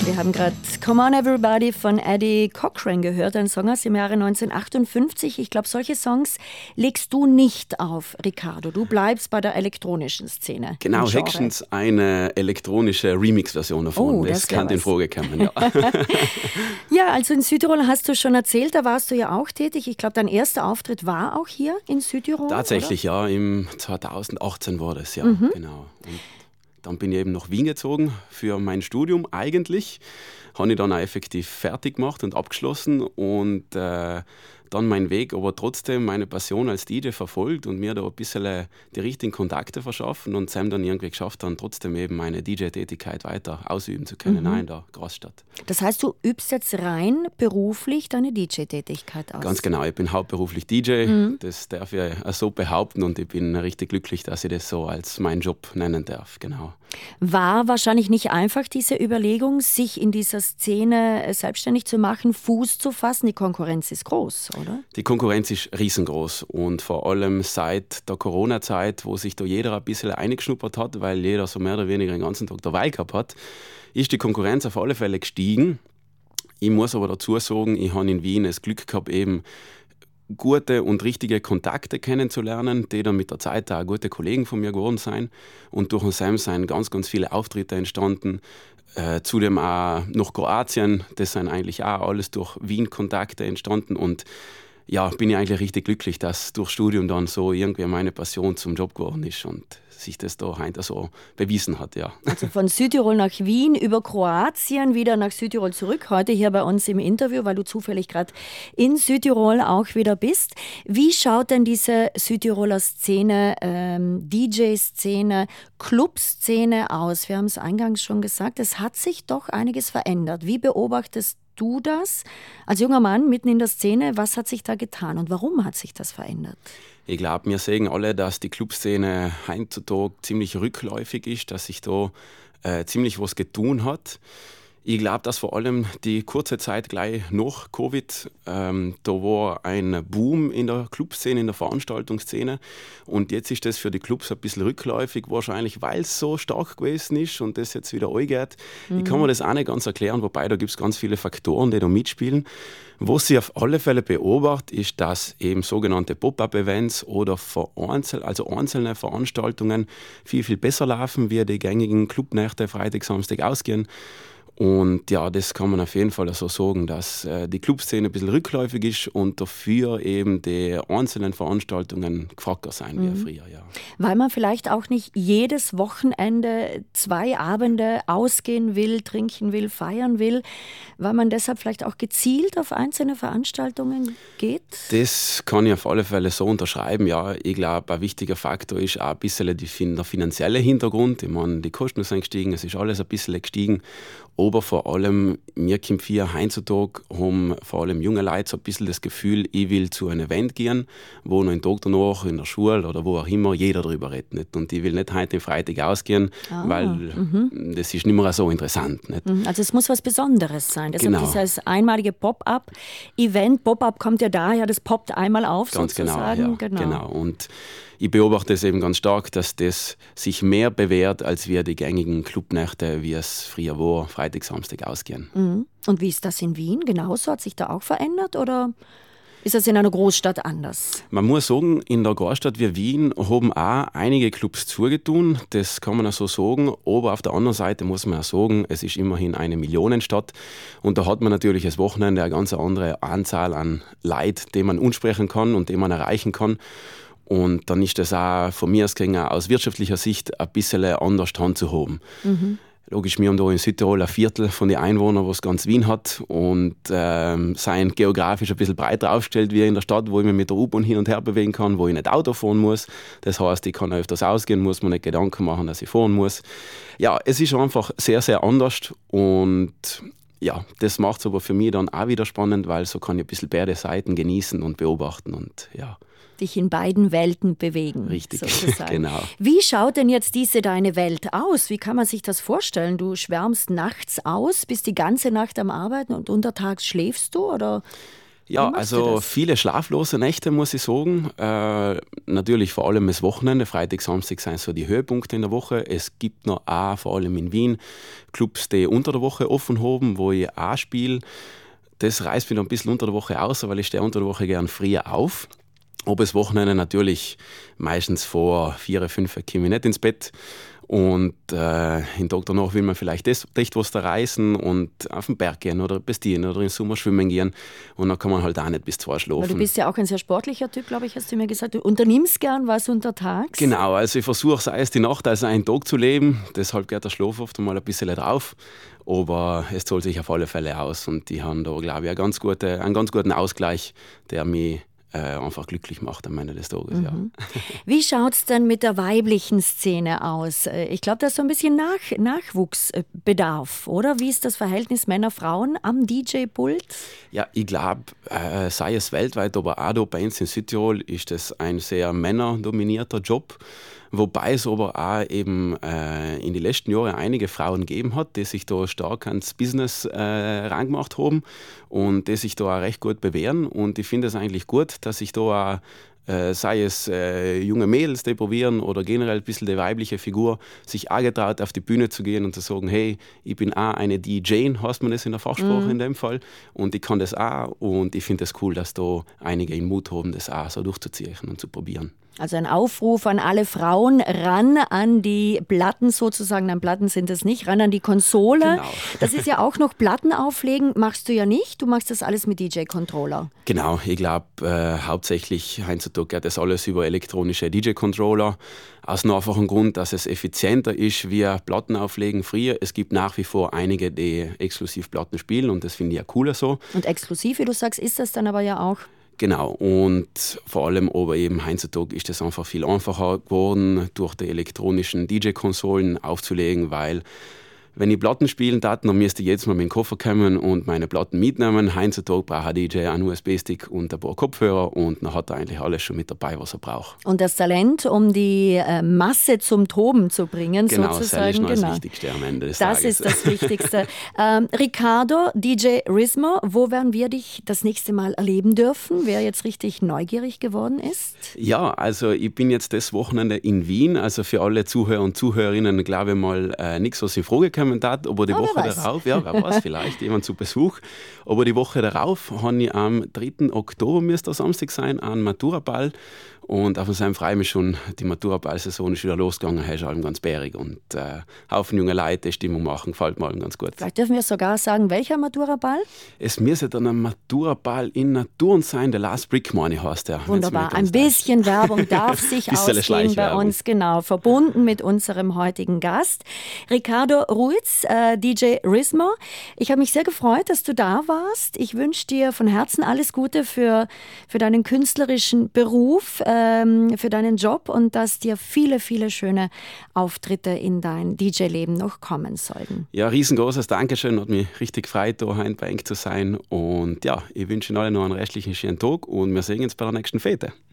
Wir haben gerade Come On Everybody von Eddie Cochran gehört, ein Song aus dem Jahre 1958. Ich glaube, solche Songs legst du nicht auf, Ricardo. Du bleibst bei der elektronischen Szene. Genau, höchstens eine elektronische Remix-Version davon. Oh, das kann in Frage kommen, ja. Ja, also in Südtirol hast du schon erzählt, da warst du ja auch tätig. Ich glaube, dein erster Auftritt war auch hier in Südtirol, Tatsächlich, oder? ja. Im 2018 war das, ja. Genau. Und dann bin ich eben nach Wien gezogen für mein Studium eigentlich. Habe ich dann auch effektiv fertig gemacht und abgeschlossen und dann meinen Weg, aber trotzdem meine Passion als DJ verfolgt und mir da ein bisschen die richtigen Kontakte verschaffen und Sam dann irgendwie geschafft, dann trotzdem eben meine DJ-Tätigkeit weiter ausüben zu können, auch in der Großstadt. Das heißt, du übst jetzt rein beruflich deine DJ-Tätigkeit aus? Ganz genau, ich bin hauptberuflich DJ, das darf ich so behaupten und ich bin richtig glücklich, dass ich das so als meinen Job nennen darf, genau. War wahrscheinlich nicht einfach, diese Überlegung, sich in dieser Szene selbstständig zu machen, Fuß zu fassen. Die Konkurrenz ist groß, oder? Die Konkurrenz ist riesengroß und vor allem seit der Corona-Zeit, wo sich da jeder ein bisschen eingeschnuppert hat, weil jeder so mehr oder weniger den ganzen Tag dabei gehabt hat, ist die Konkurrenz auf alle Fälle gestiegen. Ich muss aber dazu sagen, ich habe in Wien das Glück gehabt, eben gute und richtige Kontakte kennenzulernen, die dann mit der Zeit auch gute Kollegen von mir geworden sind. Und durch den Sam sind ganz, ganz viele Auftritte entstanden. Zudem auch nach Kroatien, das sind eigentlich auch alles durch Wien-Kontakte entstanden. Und ja, bin ich eigentlich richtig glücklich, dass durch Studium dann so irgendwie meine Passion zum Job geworden ist und sich das da heute so bewiesen hat, ja. Also von Südtirol nach Wien, über Kroatien, wieder nach Südtirol zurück. Heute hier bei uns im Interview, weil du zufällig gerade in Südtirol auch wieder bist. Wie schaut denn diese Südtiroler Szene, DJ-Szene, Club-Szene aus? Wir haben es eingangs schon gesagt, es hat sich doch einiges verändert. Wie beobachtest du das als junger Mann mitten in der Szene? Was hat sich da getan und warum hat sich das verändert? Ich glaube, wir sehen alle, dass die Clubszene heutzutage ziemlich rückläufig ist, dass sich da ziemlich was getan hat. Ich glaube, dass vor allem die kurze Zeit gleich nach Covid, da war ein Boom in der Clubszene, in der Veranstaltungsszene. Und jetzt ist das für die Clubs ein bisschen rückläufig, wahrscheinlich, weil es so stark gewesen ist und das jetzt wieder angeht. Ich kann mir das auch nicht ganz erklären, wobei da gibt es ganz viele Faktoren, die da mitspielen. Was ich auf alle Fälle beobachte, ist, dass eben sogenannte Pop-up-Events oder einzelne Veranstaltungen viel, viel besser laufen, wie die gängigen Clubnächte Freitag, Samstag ausgehen. Und ja, das kann man auf jeden Fall so sagen, dass die Clubszene ein bisschen rückläufig ist und dafür eben die einzelnen Veranstaltungen gefragter sein wie früher. Ja. Weil man vielleicht auch nicht jedes Wochenende 2 Abende ausgehen will, trinken will, feiern will, weil man deshalb vielleicht auch gezielt auf einzelne Veranstaltungen geht? Das kann ich auf alle Fälle so unterschreiben, ja. Ich glaube, ein wichtiger Faktor ist auch ein bisschen der finanzielle Hintergrund. Ich meine, die Kosten sind gestiegen, es ist alles ein bisschen gestiegen. Aber vor allem, mir kommt hier heutzutage, haben vor allem junge Leute so ein bisschen das Gefühl, ich will zu einem Event gehen, wo noch einen Tag danach in der Schule oder wo auch immer jeder darüber redet. Nicht? Und ich will nicht heute am Freitag ausgehen, weil das ist nicht mehr so interessant. Nicht? Also es muss was Besonderes sein. Deshalb Genau. dieses einmalige Pop-up-Event. Pop-up kommt ja daher, das poppt einmal auf Ganz sozusagen. Genau. Und ich beobachte es eben ganz stark, dass das sich mehr bewährt, als wir die gängigen Clubnächte, wie es früher war, Freitag, Samstag ausgehen. Und wie ist das in Wien? Genauso? Hat sich da auch verändert oder ist das in einer Großstadt anders? Man muss sagen, in der Großstadt wie Wien haben auch einige Clubs zugetan, das kann man auch so sagen, aber auf der anderen Seite muss man auch sagen, es ist immerhin eine Millionenstadt und da hat man natürlich das Wochenende eine ganz andere Anzahl an Leuten, die man ansprechen kann und die man erreichen kann. Und dann ist das auch von mir aus wirtschaftlicher Sicht ein bisschen anders handzuhaben. Logisch, wir haben da in Südtirol ein Viertel von den Einwohnern, was ganz Wien hat und sind geografisch ein bisschen breiter aufgestellt wie in der Stadt, wo ich mich mit der U-Bahn hin und her bewegen kann, wo ich nicht Auto fahren muss. Das heißt, ich kann öfters ausgehen, muss mir nicht Gedanken machen, dass ich fahren muss. Ja, es ist einfach sehr, sehr anders und ja, das macht es aber für mich dann auch wieder spannend, weil so kann ich ein bisschen beide Seiten genießen und beobachten und ja. Dich in beiden Welten bewegen. Richtig, sozusagen. genau. Wie schaut denn jetzt deine Welt aus? Wie kann man sich das vorstellen? Du schwärmst nachts aus, bist die ganze Nacht am Arbeiten und untertags schläfst du? Oder? Ja, also viele schlaflose Nächte, muss ich sagen. Natürlich vor allem das Wochenende. Freitag, Samstag sind so die Höhepunkte in der Woche. Es gibt noch auch, vor allem in Wien, Clubs, die unter der Woche offen haben, wo ich auch spiele. Das reißt mich noch ein bisschen unter der Woche aus, weil ich stehe unter der Woche gern früher auf. Aber das Wochenende natürlich meistens vor 4, 5 komme ich nicht ins Bett. Und den Tag danach will man vielleicht echt was da reisen und auf den Berg gehen oder bestieren oder im Sommer schwimmen gehen. Und dann kann man halt auch nicht bis 2 schlafen. Weil du bist ja auch ein sehr sportlicher Typ, glaube ich, hast du mir gesagt. Du unternimmst gern was untertags. Genau, also ich versuche es erst die Nacht als einen Tag zu leben. Deshalb geht der Schlaf oft mal ein bisschen drauf. Aber es zahlt sich auf alle Fälle aus. Und die haben da, glaube ich, einen ganz guten Ausgleich, der mich einfach glücklich macht am Ende des Tages. Ja. Wie schaut es denn mit der weiblichen Szene aus? Ich glaube, da ist so ein bisschen Nachwuchsbedarf, oder? Wie ist das Verhältnis Männer-Frauen am DJ-Pult? Ja, ich glaube, sei es weltweit, aber auch da bei uns in Südtirol ist das ein sehr männerdominierter Job. Wobei es aber auch eben in den letzten Jahren einige Frauen gegeben hat, die sich da stark ans Business rangemacht haben und die sich da auch recht gut bewähren. Und ich finde es eigentlich gut, dass sich da auch, sei es junge Mädels, die probieren oder generell ein bisschen die weibliche Figur, sich auch getraut, auf die Bühne zu gehen und zu sagen, hey, ich bin auch eine DJ, heißt man das in der Fachsprache in dem Fall, und ich kann das auch und ich finde es cool, dass da einige den Mut haben, das auch so durchzuziehen und zu probieren. Also ein Aufruf an alle Frauen, ran an die Platten sozusagen, nein, Platten sind es nicht, ran an die Konsole. Genau. Das ist ja auch noch Platten auflegen, machst du ja nicht, du machst das alles mit DJ-Controller. Genau, ich glaube hauptsächlich heutzutage geht das alles über elektronische DJ-Controller. Aus einem einfachen Grund, dass es effizienter ist, wie Platten auflegen früher. Es gibt nach wie vor einige, die exklusiv Platten spielen und das finde ich ja cooler so. Und exklusiv, wie du sagst, ist das dann aber ja auch? Genau, und vor allem aber eben heutzutage ist es einfach viel einfacher geworden, durch die elektronischen DJ-Konsolen aufzulegen, weil wenn ich Platten spielen darf, dann müsste ich jetzt mal mit dem Koffer kommen und meine Platten mitnehmen. Heutzutage braucht ein DJ einen USB-Stick und ein paar Kopfhörer und dann hat er eigentlich alles schon mit dabei, was er braucht. Und das Talent, um die Masse zum Toben zu bringen, genau, sozusagen. Das ist noch das Wichtigste am Ende des Das Tages. ist das Wichtigste. Ricardo, DJ Rizmo, wo werden wir dich das nächste Mal erleben dürfen? Wer jetzt richtig neugierig geworden ist? Ja, also ich bin jetzt das Wochenende in Wien. Also für alle Zuhörer und Zuhörerinnen glaube ich mal nichts, was in Frage kommen hat. Aber die Woche darauf, ja, wer weiß, vielleicht jemand zu Besuch. Aber die Woche darauf habe ich am 3. Oktober, müsste Samstag sein, einen Maturaball. Und auf seinem freue ich mich schon, die Maturaball-Saison ist wieder losgegangen, er ist allem ganz bärig. Und Haufen junge Leute, die Stimmung machen, gefällt mir allem ganz gut. Vielleicht dürfen wir sogar sagen, welcher Maturaball? Es müsste dann ein Maturaball in Natur sein, der Last Brick, meine ich, heißt der. Wunderbar, ein bisschen Werbung darf sich ausgehen bei uns, genau, verbunden mit unserem heutigen Gast. Ricardo Ruiz, DJ Rizmo. Ich habe mich sehr gefreut, dass du da warst. Ich wünsche dir von Herzen alles Gute für deinen künstlerischen Beruf, für deinen Job und dass dir viele, viele schöne Auftritte in dein DJ-Leben noch kommen sollten. Ja, riesengroßes Dankeschön, hat mich richtig gefreut, da heute bei euch zu sein. Und ja, ich wünsche Ihnen allen noch einen restlichen schönen Tag und wir sehen uns bei der nächsten Fete.